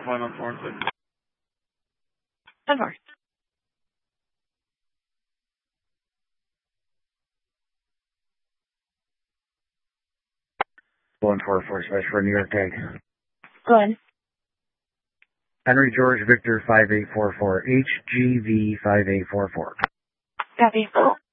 flying on 4 and 6. 10-4. One 4-4 space for New York tag. Go ahead. Henry George Victor 5844, HGV 5844. Copy.